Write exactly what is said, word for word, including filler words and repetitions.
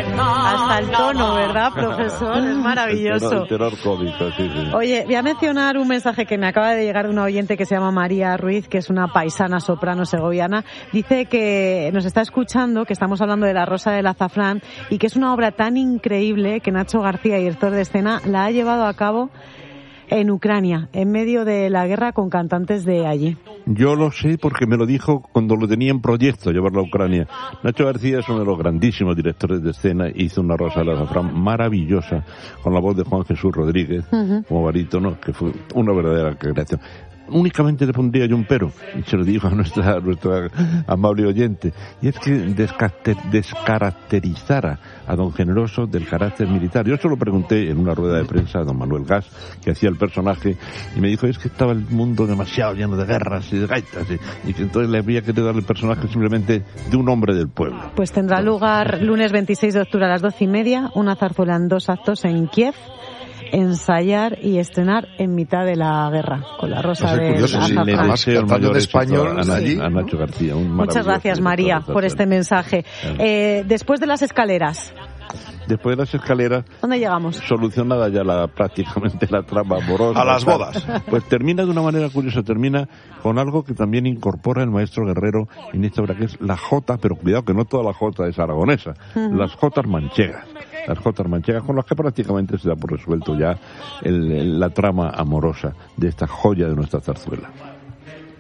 Hasta el tono, ¿verdad, profesor? Es maravilloso. El terror, el terror cómico, sí, sí. Oye, voy a mencionar un mensaje que me acaba de llegar de una oyente que se llama María Ruiz, que es una paisana soprano segoviana. Dice que nos está escuchando, que estamos hablando de La Rosa del Azafrán, y que es una obra tan increíble que Nacho García, director de escena, la ha llevado a cabo en Ucrania, en medio de la guerra, con cantantes de allí. Yo lo sé porque me lo dijo cuando lo tenía en proyecto, llevarlo a Ucrania. Nacho García es uno de los grandísimos directores de escena, hizo una Rosa del Azafrán maravillosa, con la voz de Juan Jesús Rodríguez, uh-huh. como barítono, que fue una verdadera creación. Únicamente le pondría yo un pero, y se lo digo a nuestra, a nuestra amable oyente, y es que descaracterizara a don Generoso del carácter militar. Yo se lo pregunté en una rueda de prensa a don Manuel Gas, que hacía el personaje, y me dijo, es que estaba el mundo demasiado lleno de guerras y de gaitas, y, y que entonces le habría querido dar el personaje simplemente de un hombre del pueblo. Pues tendrá lugar lunes veintiséis de octubre a las doce y media, una zarzuela en dos actos en Kiev, ensayar y estrenar en mitad de la guerra con La Rosa del Azafrán. Le deseo el mayor español a, allí. a Nacho García. Un Muchas gracias, María, por este mensaje. Eh, después de las escaleras. Después de las escaleras... ¿Dónde llegamos? Solucionada ya la, prácticamente la trama amorosa. A las bodas. Pues termina de una manera curiosa, termina con algo que también incorpora el maestro Guerrero en esta obra, que es la jota, pero cuidado que no toda la jota es aragonesa, uh-huh. las jotas manchegas. Las jotas manchegas con las que prácticamente se da por resuelto ya el, el, la trama amorosa de esta joya de nuestra zarzuela.